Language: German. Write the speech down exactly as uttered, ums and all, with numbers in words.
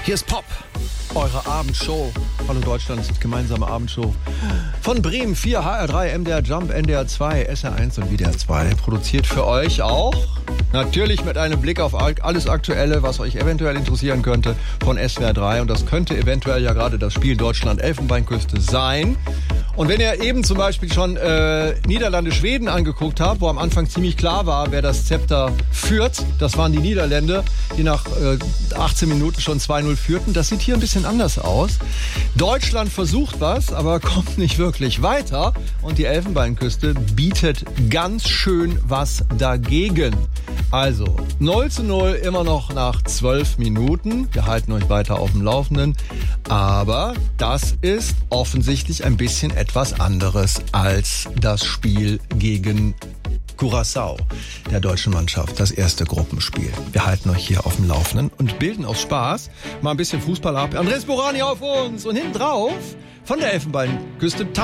Hier ist Pop, eure Abendshow. Hallo Deutschland, gemeinsame Abendshow. Von Bremen vier, H R drei, M D R Jump, N D R zwei, S R eins und W D R zwei. Produziert für euch auch. Natürlich mit einem Blick auf alles Aktuelle, was euch eventuell interessieren könnte, von S W R drei. Und das könnte eventuell ja gerade das Spiel Deutschland-Elfenbeinküste sein. Und wenn ihr eben zum Beispiel schon äh, Niederlande-Schweden angeguckt habt, wo am Anfang ziemlich klar war, wer das Zepter führt, das waren die Niederländer, die nach äh, achtzehn Minuten schon zwei null führten. Das sieht hier ein bisschen anders aus. Deutschland versucht was, aber kommt nicht wirklich weiter. Und die Elfenbeinküste bietet ganz schön was dagegen. Also null zu null immer noch nach zwölf Minuten. Wir halten euch weiter auf dem Laufenden. Aber das ist offensichtlich ein bisschen etwas anderes als das Spiel gegen Curaçao der deutschen Mannschaft, das erste Gruppenspiel. Wir halten euch hier auf dem Laufenden und bilden aus Spaß mal ein bisschen Fußball ab. Andres Borani auf uns und hinten drauf von der Elfenbeinküste